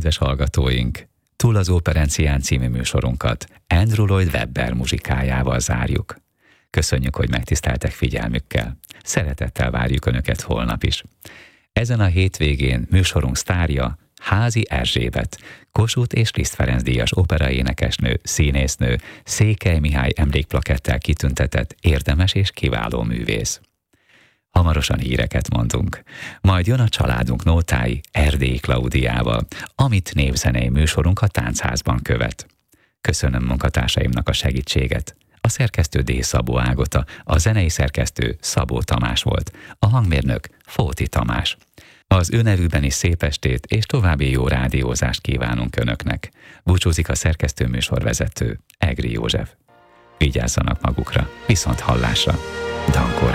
Kedves hallgatóink, Túl az Operencián című műsorunkat Andrew Lloyd Webber muzsikájával zárjuk. Köszönjük, hogy megtiszteltek figyelmükkel. Szeretettel várjuk Önöket holnap is. Ezen a hétvégén műsorunk sztárja Házi Erzsébet, Kossuth és Liszt Ferenc díjas operaénekesnő, színésznő, Székely Mihály emlékplakettel kitüntetett érdemes és kiváló művész. Hamarosan híreket mondunk. Majd jön a családunk nótái Erdélyi Klaudiával, amit népzenei műsorunk a Táncházban követ. Köszönöm munkatársaimnak a segítséget. A szerkesztő D. Szabó Ágota, a zenei szerkesztő Szabó Tamás volt, a hangmérnök Fóti Tamás. Az ő nevükben is szép estét és további jó rádiózást kívánunk Önöknek. Búcsúzik a szerkesztő műsorvezető, Egri József. Vigyázzanak magukra, viszont hallásra. Dankó